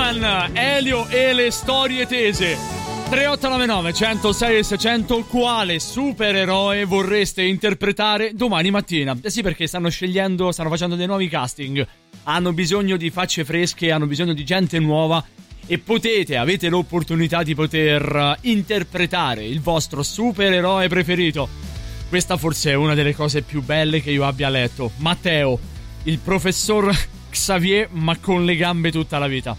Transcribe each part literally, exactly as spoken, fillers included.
Ian, Elio e le storie tese. tre otto nove nove, centosei e seicento. Quale supereroe vorreste interpretare domani mattina? Eh sì, perché stanno scegliendo, stanno facendo dei nuovi casting. Hanno bisogno di facce fresche, hanno bisogno di gente nuova. E potete, avete l'opportunità di poter interpretare il vostro supereroe preferito. Questa forse è una delle cose più belle che io abbia letto. Matteo, il professor Xavier, ma con le gambe tutta la vita.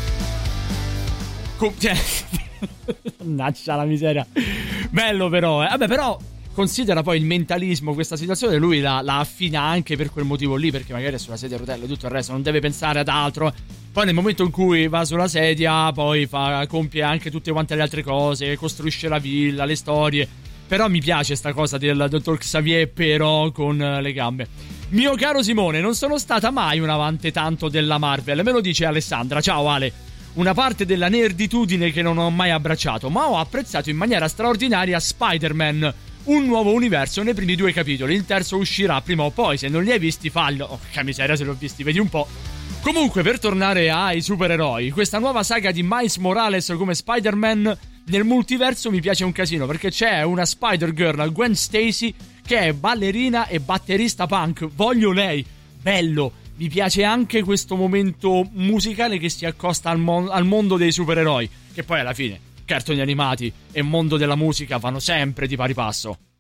Com- cioè, mannaggia la miseria. Bello però, eh. Vabbè, però considera poi il mentalismo, questa situazione, lui la, la affina anche per quel motivo lì, perché magari è sulla sedia a rotelle e tutto il resto, non deve pensare ad altro. Poi nel momento in cui va sulla sedia, poi fa, compie anche tutte quante le altre cose, costruisce la villa, le storie. Però mi piace sta cosa del dottor Xavier, però con le gambe. Mio caro Simone, non sono stata mai un amante tanto della Marvel, me lo dice Alessandra. Ciao Ale. Una parte della nerditudine che non ho mai abbracciato, ma ho apprezzato in maniera straordinaria Spider-Man, un nuovo universo nei primi due capitoli. Il terzo uscirà prima o poi, se non li hai visti fallo. Oh, che miseria, se li ho visti, vedi un po'. Comunque, per tornare ai supereroi, questa nuova saga di Miles Morales come Spider-Man nel multiverso mi piace un casino, perché c'è una Spider-Girl, Gwen Stacy, che è ballerina e batterista punk. Voglio lei. Bello. Mi piace anche questo momento musicale che si accosta al, mon- al mondo dei supereroi, che poi alla fine cartoni animati e mondo della musica vanno sempre di pari passo.